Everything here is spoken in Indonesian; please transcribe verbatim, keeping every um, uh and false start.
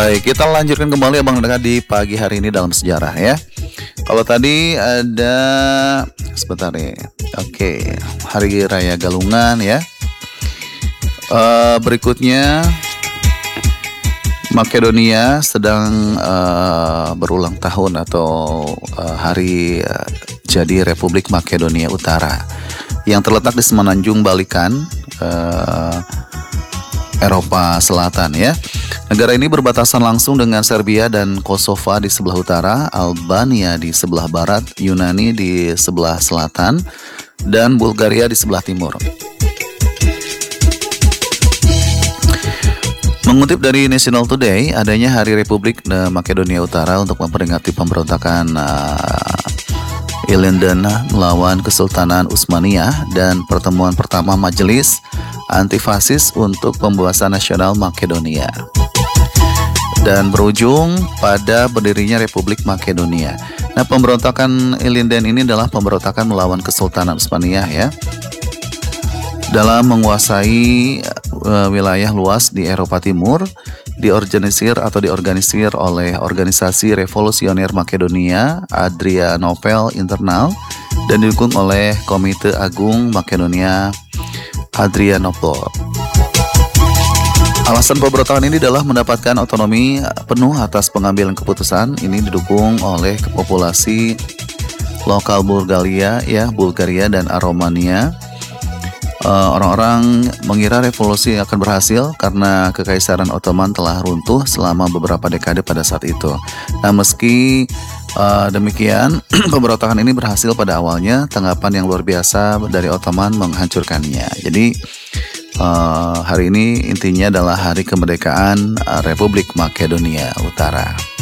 Baik, kita lanjutkan kembali Abang Dekat di pagi hari ini dalam sejarah ya. Kalau tadi ada sebentar nih. Oke, Hari Raya Galungan ya. Uh, berikutnya Makedonia sedang uh, berulang tahun atau uh, hari uh, jadi Republik Makedonia Utara yang terletak di Semenanjung Balikan, uh, Eropa Selatan ya. Negara ini berbatasan langsung dengan Serbia dan Kosova di sebelah utara, Albania di sebelah barat, Yunani di sebelah selatan, dan Bulgaria di sebelah timur. Mengutip dari National Today, adanya Hari Republik Makedonia Utara untuk memperingati pemberontakan uh, Ilinden melawan Kesultanan Utsmaniyah dan pertemuan pertama Majelis Antifasis untuk Pembebasan Nasional Makedonia, dan berujung pada berdirinya Republik Makedonia. Nah, pemberontakan Ilinden ini adalah pemberontakan melawan Kesultanan Utsmaniyah ya, dalam menguasai uh, wilayah luas di Eropa Timur, diorganisir atau diorganisir oleh Organisasi Revolusioner Makedonia, Adrianople Internal, dan didukung oleh Komite Agung Makedonia, Adrianople. Alasan pemberontakan ini adalah mendapatkan otonomi penuh atas pengambilan keputusan. Ini didukung oleh populasi lokal Bulgaria, ya, Bulgaria dan Romania. Uh, orang-orang mengira revolusi akan berhasil karena Kekaisaran Ottoman telah runtuh selama beberapa dekade pada saat itu. Nah, meski uh, demikian, pemberontakan ini berhasil pada awalnya. Tanggapan yang luar biasa dari Ottoman menghancurkannya. Jadi uh, hari ini intinya adalah hari kemerdekaan uh, Republik Makedonia Utara.